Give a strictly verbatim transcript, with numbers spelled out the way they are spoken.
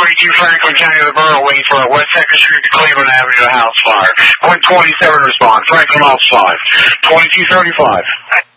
twenty-two Franklin County of the Borough, waiting for a West second Street to Cleveland Avenue house fire. one twenty-seven response. Franklin off five. twenty-two thirty-five.